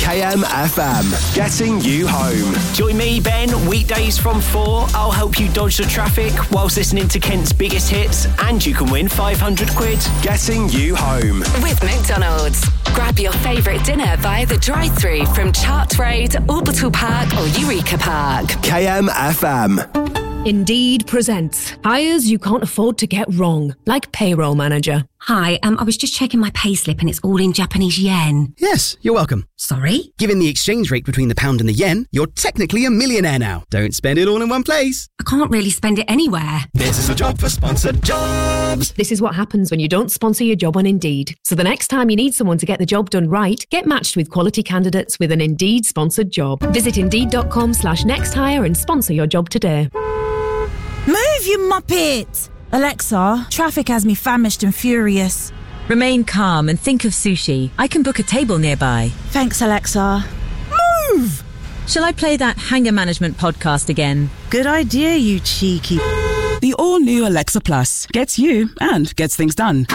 KMFM, getting you home. Join me, Ben, weekdays from 4. I'll help you dodge the traffic whilst listening to Kent's biggest hits, and you can win 500 quid. Getting you home. With McDonald's. Grab your favourite dinner via the drive-thru from Chart Road, Orbital Park or Eureka Park. KMFM. Indeed presents hires you can't afford to get wrong, like payroll manager. Hi, I was just checking my payslip and it's all in Japanese yen. Yes, you're welcome. Sorry? Given the exchange rate between the pound and the yen, you're technically a millionaire now. Don't spend it all in one place. I can't really spend it anywhere. This is a job for sponsored jobs. This is what happens when you don't sponsor your job on Indeed. So the next time you need someone to get the job done right, get matched with quality candidates with an Indeed sponsored job. Visit Indeed.com/nexthire and sponsor your job today. Move, you muppet! Alexa, traffic has me famished and furious. Remain calm and think of sushi. I can book a table nearby. Thanks, Alexa. Move! Shall I play that Hanger Management podcast again? Good idea, you cheeky. The all-new Alexa Plus gets you and gets things done.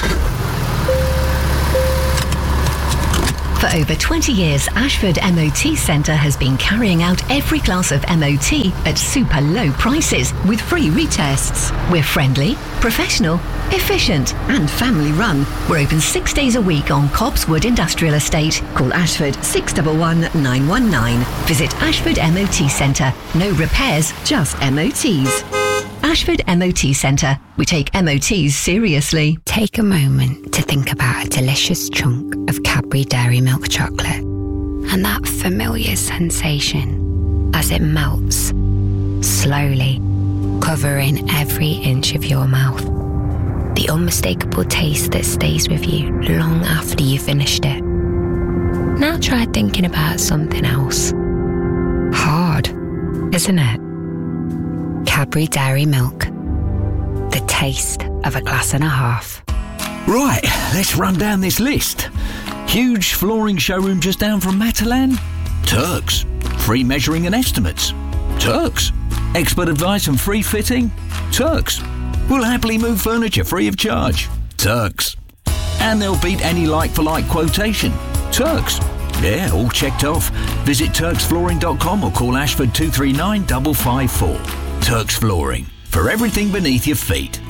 For over 20 years, Ashford MOT Centre has been carrying out every class of MOT at super low prices with free retests. We're friendly, professional, efficient and family run. We're open 6 days a week on Cobbswood Industrial Estate. Call Ashford 611 919. Visit Ashford MOT Centre. No repairs, just MOTs. Ashford MOT Centre. We take MOTs seriously. Take a moment to think about a delicious chunk of Cadbury Dairy Milk chocolate and that familiar sensation as it melts, slowly, covering every inch of your mouth. The unmistakable taste that stays with you long after you've finished it. Now try thinking about something else. Hard, isn't it? Cadbury Dairy Milk. The taste of a glass and a half. Right, let's run down this list. Huge flooring showroom just down from Matalan? Turks. Free measuring and estimates? Turks. Expert advice and free fitting? Turks. We'll happily move furniture free of charge? Turks. And they'll beat any like-for-like quotation? Turks. Yeah, all checked off. Visit turksflooring.com or call Ashford 239 554. Turks Flooring, for everything beneath your feet.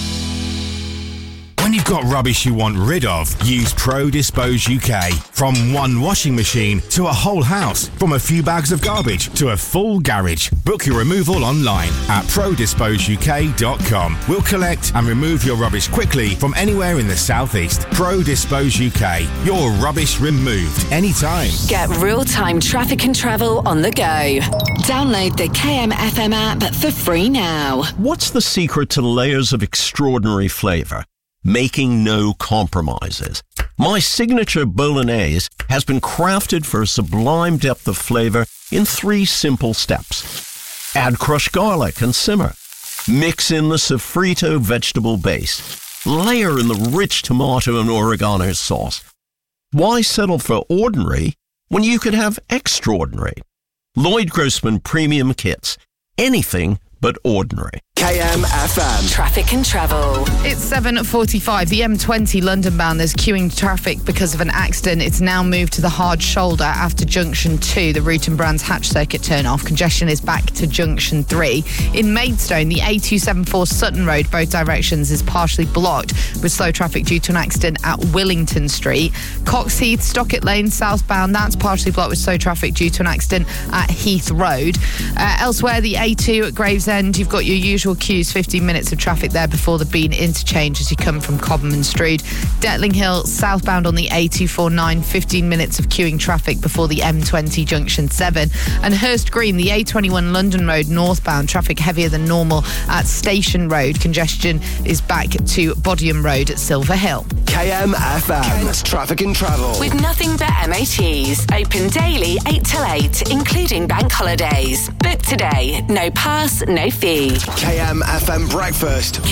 When you've got rubbish you want rid of, use Pro Dispose UK. From one washing machine to a whole house, from a few bags of garbage to a full garage. Book your removal online at prodisposeuk.com. We'll collect and remove your rubbish quickly from anywhere in the southeast. Pro Dispose UK. Your rubbish removed anytime. Get real-time traffic and travel on the go. Download the KMFM app for free now. What's the secret to layers of extraordinary flavour? Making no compromises. My signature bolognese has been crafted for a sublime depth of flavour in 3 simple steps. Add crushed garlic and simmer. Mix in the sofrito vegetable base. Layer in the rich tomato and oregano sauce. Why settle for ordinary when you could have extraordinary? Lloyd Grossman Premium Kits. Anything but ordinary. KMFM. Traffic and travel. It's 7:45. The M20 London bound, there's queuing traffic because of an accident. It's now moved to the hard shoulder after junction 2, the Root and Brands Hatch Circuit turn off. Congestion is back to junction 3. In Maidstone, the A274 Sutton Road, both directions, is partially blocked with slow traffic due to an accident at Willington Street. Coxheath, Stockett Lane, southbound, that's partially blocked with slow traffic due to an accident at Heath Road. Elsewhere, the A2 at Gravesend, you've got your usual queues, 15 minutes of traffic there before the Bean interchange as you come from Cobham and Strood. Detling Hill, southbound on the A249, 15 minutes of queuing traffic before the M20 junction 7. And Hurst Green, the A21 London Road, northbound, traffic heavier than normal at Station Road. Congestion is back to Bodiam Road at Silver Hill. KMFM. Kent Traffic and Travel. With nothing but MOTs. Open daily 8 till 8, including bank holidays. Book today. No pass, no fee. KMFM Breakfast.